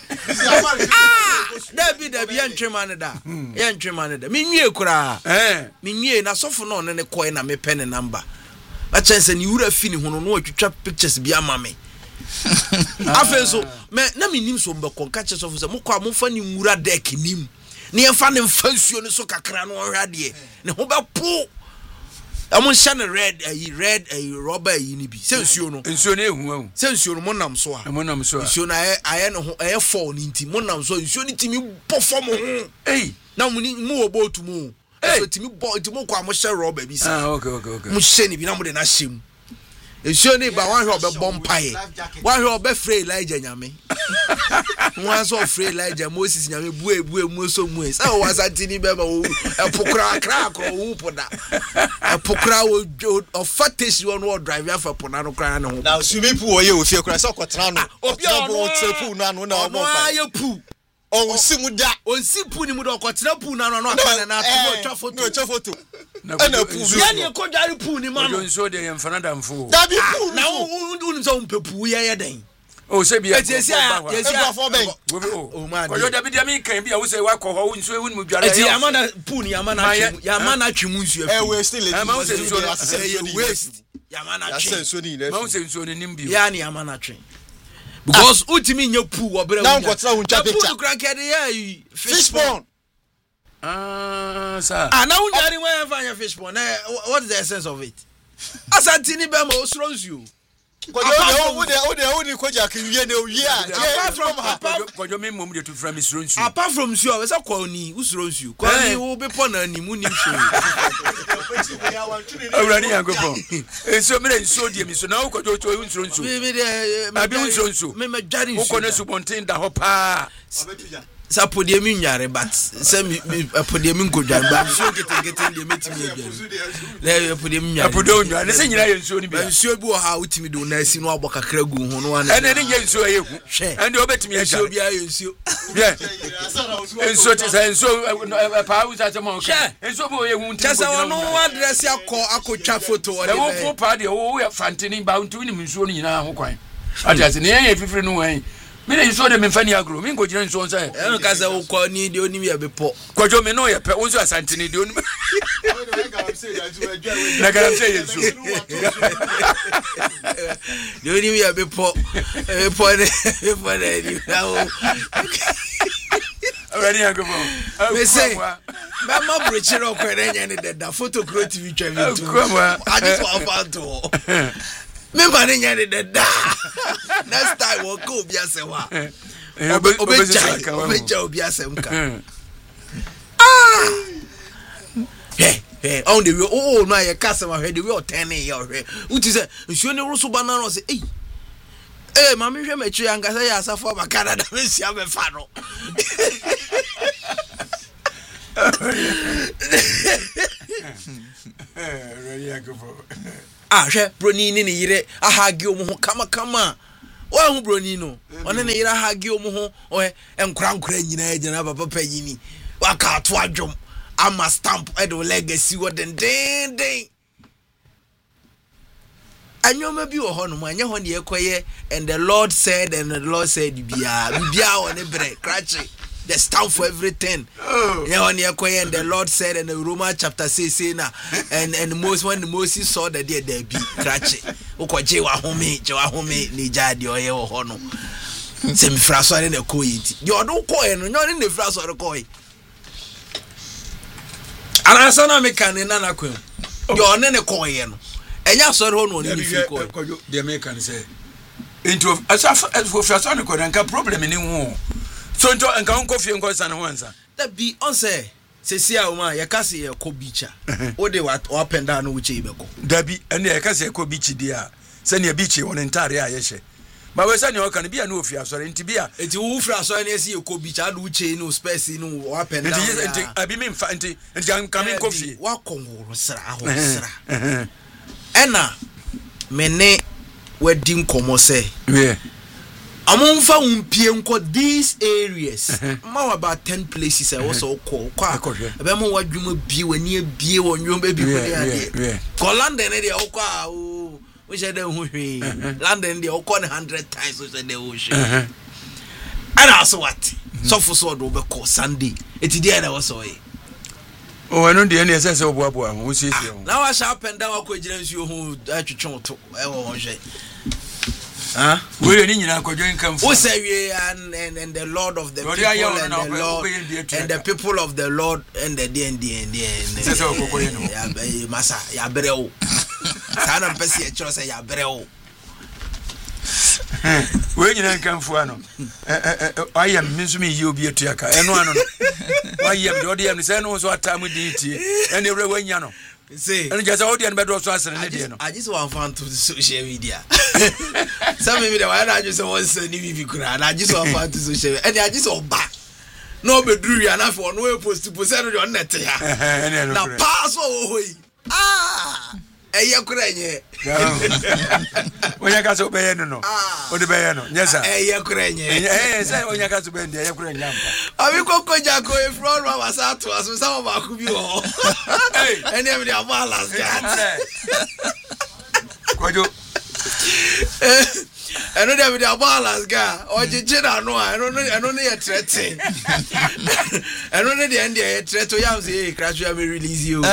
Dabi dabi ya ntwema ne da ya ntwema ne da me nwie kura eh me nwie na sofo no ne ne koy na me pen number a chance ni wura fi ni hono no atwitwa pictures bi ama me afenso me na me nim so mbekọ ka che sofo se mokọ amfa ni wura deck nim ne yemfa ne mfa nsuo ne so kakra no hwade ne ho bepo amon shane red ayi red ayi rubber ayi ni bi se nsuo no nsuo na ehu ahu se nsuo no monam so a monam so a nsuo na aye no ho aye fall ni nti monam so nsuo ni timi bofo mo ho eh na mu ni mu obotu mu so timi bo timi kwa mo share rubber bi sa ah okay okay okay mu she ni bi na mo de na shem nsuo ni ba wan hwe obebom pae wan hwe obefre Elijah nyame wan so free Elijah Moses nyame bue bue mu so mu e sa wa santini be ba wo epokra kra kro wo poda epokra wo ofatish won wo drive afa pona no kra na ho na swimming pool wo ye wo fie kra so kotra no obi a wo trepu na no na mo pa ye pu on simu da on si pu ni mu do kotra pu na no no aka na to twa photo no twa photo na pu ya ni ko jari pu ni ma no nso de yem fana damfo da bi pu na un so mpepu ye ye den o se bia eti ya ya for ben o ma ko yo da bi dia mi kan bia wo se wa ko ho nso ewu ni mu dware eti ya mana pu ni ya mana twi ya mana twi mu nsu e we still e ma wo se nso waste ya mana twi ya se nso ni le ma wo se nso ni nim bi ya ni ya mana twi because ultimi nya pu wo bere na nkotra hu ncha picture pu krank de ya fish pond ah sir ah na unya ni when find fish pond what is the essence of it asantini be ma osro nsu kojo wo de wo de wo ni koja kiwie na owie a apart from kojo me mom de to from isro nsu apart from nsu we say kwa ni usro nsu kwa ni wo be po na ni mu ni nsu awrani yankofo enso me nsu de mi so na kojo to usro nsu me de abi usro nsu me me jari nsu ko na su bontin da ho pa sa podie mi nyare but se mi podie mi nkodwan ba nsuo ketekete de metimi edwan le podie mi nyare apodo nwa ne se nyina ye nsuo ni bi nsuo bi wo ha utimi do na asi no abo kakra gu ho no ana ene ne ye nsuo ye hu ende obetimi ye nsuo bi ayo nsuo ye nsuo ti se nsuo pa u sa se mo ka nsuo bo ye hu nti chasa wono address akọ akotwa photo o de wo fu pa de wo ye fantini ba ntu ni nsuo ni nyina ho kwan ati ne ye fifiri no wan me dey so de me fani agro me go gina nso nsa e no ka se wo kwa ni de onim ye bepo kwajo me no ye pe wonso asantini de onim na garam say ye so de onim ye bepo bepo de bepo de ni na already I go for me say ba ma brechiro kwere nya ni de da photo creative twa me to I just want fan to me mane nya de da next time we go bia se wa obeja obeja obi asem ka ah eh eh on the way oh no ye kasa ma hwe the way o ten ye hwe uti say nsuo ne ruso ba na no say eh eh ma me hwe ma chi anga say ya asafo ba Canada me sia be fa no ah hwe broni ni ne yire ahagi omo ho kama kama wa hu broni no one ne yire ahagi omo ho o enkura nkura nyina agina papa panyini wa ka to adwom ama stamp edo legacy wo den den den anyoma bi wo ho no anya ho ne yekoye and the Lord said and the Lord said bia bia wo ne bre cratchy the stamp for everything. Oh. Yeah, on your coin, and the Lord said in the Romans chapter six, na and and most when Moses saw the day there be cratchy. Oko jewa home, jewa home, ni jadi or ye hono. Semi fraso in the coit. You don't coin, you're in the fraso or coin. And I saw no mechanic nana queen. You're on the coin. And you saw one if you call the American say. Into as for fraso coin and problem in one. So nto enka won kofi enko san ho ansa da bi on say sesi a wo ya kase ye ko bicha o de wa up and down wo che ibeko da bi ene ya kase ko bichi dia se ne bichi won ntare a ye hye ma we se ne o kan bia na ofi asore nti bia enti wo fira asore ne si ye ko bicha adu che no space no up and down enti abi me mfa enti enti kan me kofi wa kongoro sra ho sra ena me ne wadi nkomo se yeah amonfa umpie nko these areas ma about ten places I was all call kwa ebe mo wadwuma bie wani abie wonwom be bi ko dey ko London dey o kwa o we say dey hu hwe London dey o kwa one hundred times we say dey o hwe and also what so for so do be call Sunday eti dey na was so e o eno dey na say say oboabo a ho siesie ho na wa sharp and down akwa gira nsuo ho atwetwe to e wo ho hwe. Huh? We ni nyina ko join come for. Say we and and the Lord of the people and the Lord and the people of the Lord and the D and D and D. Say say ko ko no. Ya be masa ya breo. Sana pese e chiro say ya breo. We nyina come for ano. Eh eh I am minsu me yi obi etuaka. Eno ano no. Why am the odi am say no so atamu di ti. Ene we wanya no. Say, and just all the better also as I just want fun to social media. Some maybe the one I just want to send you and I just want fun to social media. And I just want back. No, but do you enough for no post to possess your net here. Now, pass away. Ah, a Ukraine. When you got to pay, no, or the Bayano. Yes, sir. A Ukraine. Yes, when you got to pay the Ukraine. I will go Jaco if Ron was out to us with some of our Kubio. And every of our last I don't have the balance guy or the Jedi. No, I don't know. I don't need a threat. I don't need the end. A threat to you. Say, crash, I will release you.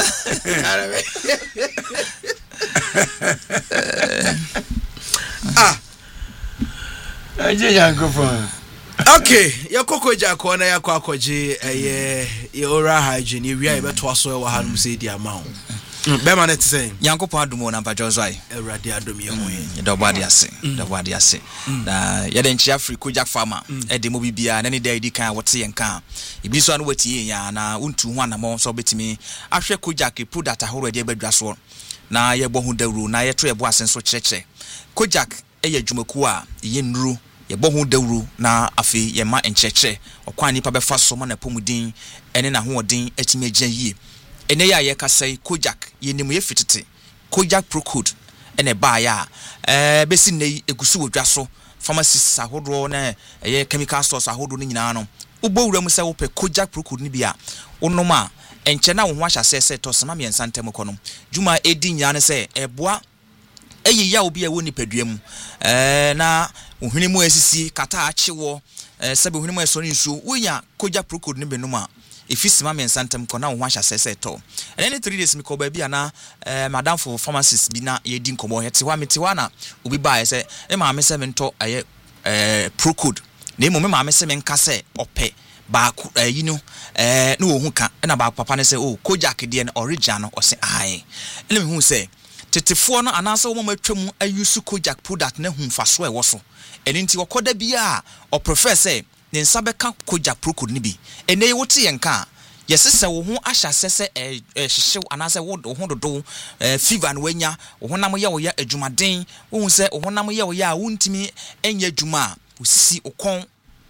Ah, I just go for. Okay, ya koko jako na ya kwa koje eh ya oral hygiene ya wi be to aso e wa hanum se di ama ho. Be ma net say Yankopon adumo na mpajo so ai. Ewrade adom ye ho ye. Do body ase, do body ase. Na ya den chia free Kojak farmer e de mo bibia na ne da edi kan wote ye nka. Ibi so an wati ya na untu ho anamo so betimi ahwe Kojak product ahoro de badwa so. Na ye bo hu dawru na ye to ye bo asenso cheche. Kojak e ye dwumaku a ye nuru ye bo hu dawru na afi ye ma encheche okwan nipa be fa so ma na pomudin ene na hoodin atimi agyan yie ene ya ye kasai Kojak ye nimu ye fitete Kojak Pro Code ene ba ya eh besi nei egusu wodwa so pharmacies ahodo na ye chemical stores ahodo ni nyina no ubo wura mu se wo pe Kojak Pro Code ni bia onoma enche na wo ho ahya sese to sama me nsantem kono juma edi nyina ne se eboa eyi ya obi e woni paduam eh na ohwini mu asisi kata achewo eh sabe ohwini mu eso ni nsu wonya Kojak Pro Code ne benum a efisima me nsantem kona wo ho ahya sese to ene three days mi ko ba bia na eh madam for pharmacist bi na ye di nkomo hete wa metewa na obi ba se e ma me se me nto aye eh Pro Code na mo me ma me se me nka se ope ba yi no eh na wo hu ka na ba papa ne se oh Kojak de ne original o se ai ele me hu se tetefo no anasa wo matwam ayusu Kojak product na hu faso e wo so eni nti okoda bia o professor ne nsa beka Kojak Pro Code ni bi ene wote ye nka yɛse sɛ wo ho ahyɛ sɛ eh hyehyew anase wo ho dodo eh fever no wanya wo honam yɛ wo yɛ adwumaden wo hu sɛ wo honam yɛ wo yɛ a wontimi enya adwuma osisi okon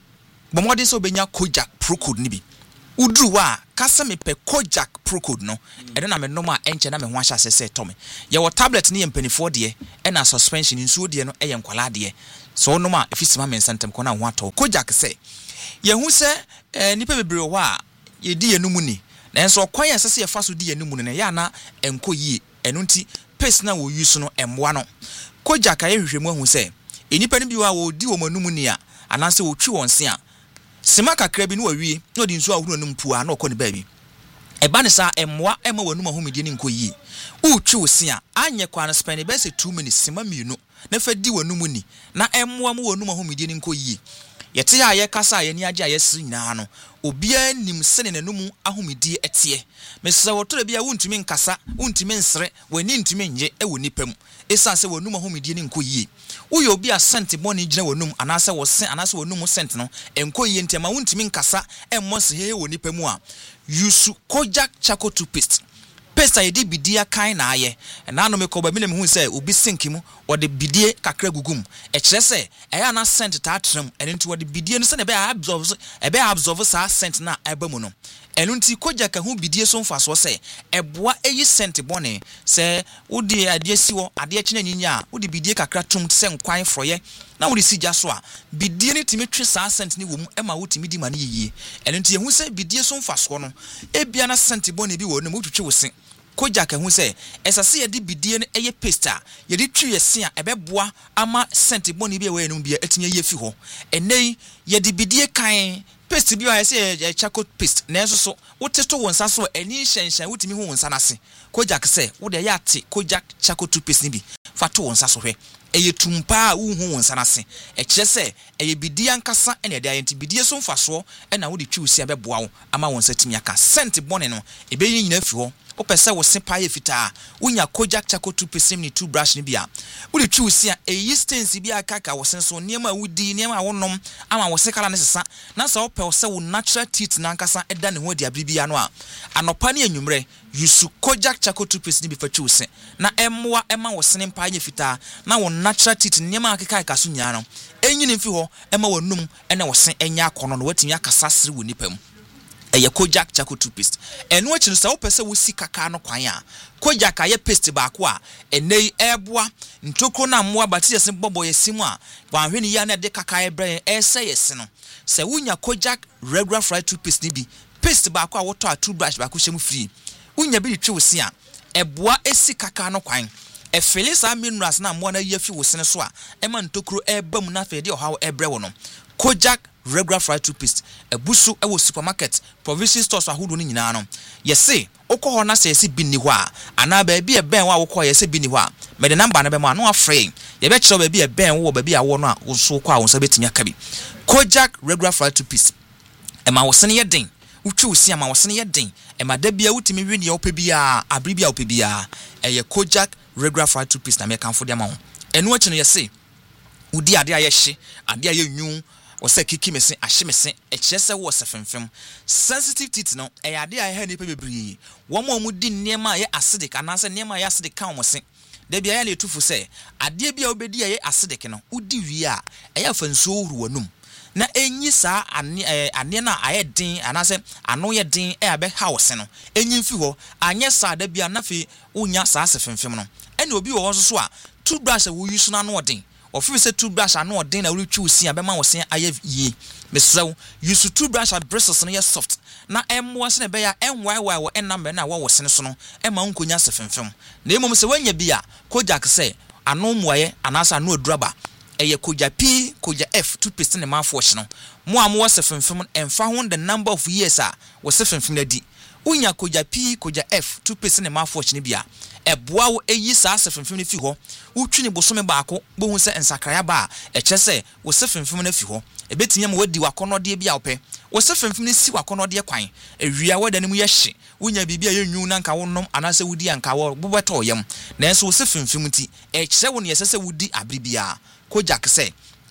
bomode sɛ obenya Kojak Pro Code ni bi udru wa kasa me pe Kojak Pro Code no ɛde na me nom a enche na me ho ahyɛ sɛ tome yɛ wo tablet ne yɛ mpanifo de ɛna suspension nsuo de no ɛyɛ nkwala de so nom a efisima me nsantem kɔ na ho atɔ Kojak sɛ yɛ hu sɛ eh nipa bebre ho a yɛ di yɛ numu ni na enso kwan yɛ sɛ sɛ yɛ fa so di yɛ numu ne yɛ na enko yie ɛno nti pace na wo use no emboa no Kojak ayɛ hwehwɛmu ahu sɛ enipa ne bi wa wo di wo manumu ni a anase wo twi won se a sima kakra bi no wawie no di nso ahuru no mpua na okɔ ne baabi eba ne sa emmoa ema wanum ahomedie ne nkɔ yie utwi wo se a anye kwa no spend be say two minutes sima mienu na fa di wanum ni na emmoa mo wanum ahomedie ne nkɔ yie yete ya ye kasa ye ni age a yesiri nyina no obia nim sene nanum ahomedie etie mesɛ wotore bia wontumi nkasa wontumi nsere wani ntumi nje e woni pam esa sɛ wanum ahomedie ne nkɔ yie uyo obi a sent boni gina wanum anase wo sen anase wanum sent no enko yie ntema wontimi nkasa emmo se he woni pam a yusu Kojak Charcoal toothpaste paste ayedi bidie kan na aye na no me ko ba mi na me hu se obi sinki mu wode bidie kakra gugum e kire se eya na sent ta atrem ene nti wode bidie no se na be absorb e be absorb sa sent na eba mu no enu nti Kojak ka hu bidie so mfa so se eboa eyi sent bone se wodi ade si wo ade kine nyinya wodi bidie kakra tum se nkwan froye na wodi sigya so a bidie ne timi twe sa sent ni wo mu ema wotimi di mane yiye enu nti ehu se bidie so mfa so no ebia na sent bone bi wo no mutwetwe wo se Kojak hu se esase ye di bidie ne eye paste a ye di twi ye se a ebeboa ama sent bone bi e we enum bia etinye ye fi ho enei ye di bidie kan paste bi a se ye charcoal paste na enso so wotesto wonsa so eni hyenhyen wotimi hu wonsa na se Kojak se wo de ya ate Kojak charcoal paste ni bi fa to wonsa so hwe eye tumpa a wo hu wonsa na se e kire se eye bidie ankasa ene de ayenti bidie so mfa so e na wo de twi usi abeboa wo ama wonsa timi aka sent bone no ebe yin nyina fi ho opese wo sepa ye fita unya Kojak Charcoal toothpaste ni toothbrush ni bia wo de twi usi a eyi stains bia kaka wo sen so niam a wudi niam a wonom ama wo sekala ne sesa na sa ope wo se wo natural teeth na ankasa eda ne ho dia bibia no a anopa ne anwumre yusu Kojak Charcoal toothpaste ni bi fa twi usi na emmoa ema wo sen pa ye fita na wo natural teeth niam a kaka kaka so nya no enyini mfi ho ema wo num ene wo sen enya akono no watimi akasa sere wo nipam eye Kojak Charcoal toothpaste eno achi no sa wo pese wo si kaka no kwan a Kojak aye paste ba ko a enei eboa ntokro na mmoa bati yesi bobo yesimu a wanhwe ni ya na de kaka ebre ese yesi no se wunya Kojak regular fried toothpaste ni bi paste ba ko a woto a toothbrush ba ko hyemu free wunya bi twe wo si a eboa esi kaka no kwan e felisa minerals na mmoa na yafi wo sene so a ema ntokro eba mu na fe de ohaw ebre wo no Kojak regular fried toothpaste ebusu ewo supermarket provision stores ahodo ni nyina no yesi okọ na se esi bi ni ho a ana ba bi e ben wa okọ yesi bi ni ho a me de number na be ma no afrɛ ye be kyerɛ ba bi e ben wo ba bi a wo no a wo so kɔ a wo nsa betimi aka bi Kojak regular fried toothpaste e ma wo sene ye den utwi usi ama wo sene ye den e ma da bia wutimi wi ne ye opa bia abri bia opa bia e ye Kojak regular fried toothpaste na me kanfo de ma ho enu achi no yesi udi ade a ye hye ade a ye nwu wose kiki mesen ahye mesen e kyerese wo sefemfem sensitive teeth no e yade a he nipa bebri wo mo mu di niema ye acidic anase niema ye acidic kan mo se da bia ya le tufu se ade bia obedi ye acidic no udi wi a e ya fanso huru wanum na enyi sa ane ane na aye din anase ano ye din e abe house no enyi mfi ho anye sa da bia na fe onya sa sefemfem no ene obi wo so so a toothbrush wo use na no odin ofi se toothbrush ano odin na wuri usi abema wo sen aye yi mesew use toothbrush bristles no ye soft na emmo se na be ya enwai wai wo enambe na wo wo sen so no ema nkonya sefemfem na emom se wanya bia Kojak se ano muaye anasa ano aduraba eye Kojak P Kojak F toothpaste ne mafo hye no mo am wo sefemfem emfa ho the number of years a wo sefemfem na di unya Kojak P Kojak F toothpaste ne mafo hye ne bia eboa wo eyi sa sefemfem ne fi ho utwi ne bosome baako bo hu se ensakaya ba e kyese wo sefemfem ne fi ho ebetinya mo wadi wakonode bia ope wo sefemfem ne si wakonode kwan ewia wada ne mu ye hye unya bibia ye nwu na nka wonom anase wudi anka wo bobeto yem na enso wo sefemfem ti e kyese wo ne yesese wudi abribia Kojak se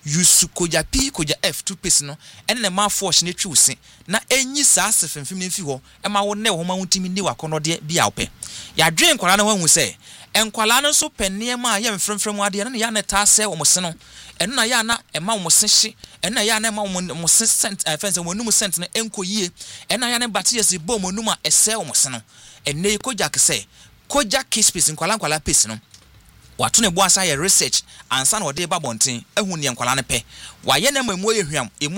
use koja P koja F toothpaste no ene ne ma force ne twi use na enyi saa sefemfem ne fi ho e ma wo ne ho ma wutimi ni wakono de bia ope ya dwen kwala na hu se enkwala no so penne ma ya mfremfrem ade na ya na ta se wo se no eno na ya na e ma wo se hye eno na ya na ma wo se cent fence wo num cent na enko yie eno na ya na bati yesi bom num a ese wo se no enne koja ke se koja kispis nkwala nkwala paste no wato ne bo asa ye research ansa na ode ba bonten ehun ne nkwala ne pe wa ye na mamu ye hwam